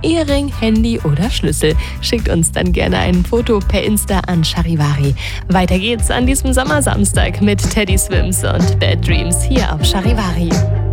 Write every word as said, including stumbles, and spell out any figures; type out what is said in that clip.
Ehering, Handy oder Schlüssel. Schickt uns dann gerne ein Foto per Insta an Charivari. Weiter geht's an diesem Sommersamstag mit Teddy Swims und Bad Dreams hier auf Charivari.